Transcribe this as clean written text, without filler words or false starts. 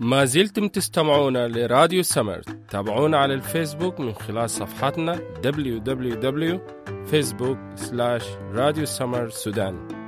ما زلتم تستمعون لراديو سمر. تابعونا على الفيسبوك من خلال صفحتنا www.facebook/راديو سمر سودان.